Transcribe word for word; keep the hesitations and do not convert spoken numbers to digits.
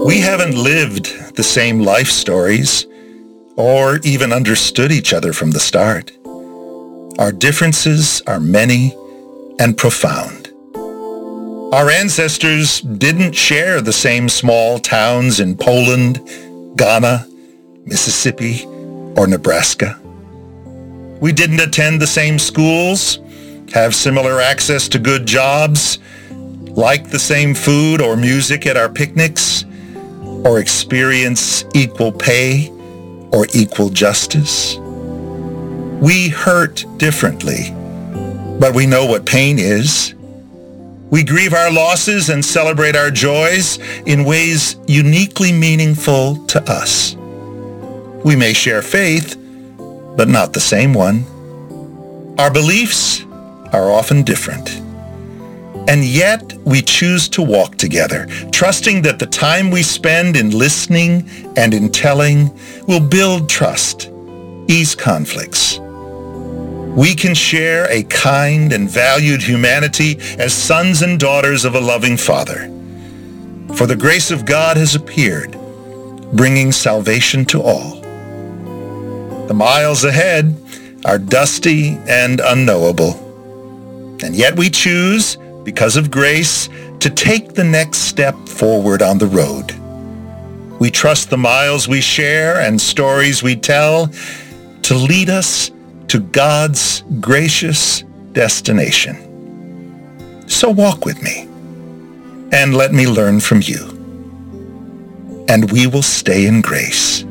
We haven't lived the same life stories or even understood each other from the start. Our differences are many and profound. Our ancestors didn't share the same small towns in Poland, Ghana, Mississippi, or Nebraska. We didn't attend the same schools, have similar access to good jobs, like the same food or music at our picnics, or experience equal pay or equal justice. We hurt differently, but we know what pain is. We grieve our losses and celebrate our joys in ways uniquely meaningful to us. We may share faith, but not the same one. Our beliefs are often different. And yet we choose to walk together, trusting that the time we spend in listening and in telling will build trust, ease conflicts. We can share a kind and valued humanity as sons and daughters of a loving Father. For the grace of God has appeared, bringing salvation to all. The miles ahead are dusty and unknowable, and yet we choose, because of grace, to take the next step forward on the road. We trust the miles we share and stories we tell to lead us to God's gracious destination. So walk with me and let me learn from you, and we will stay in grace.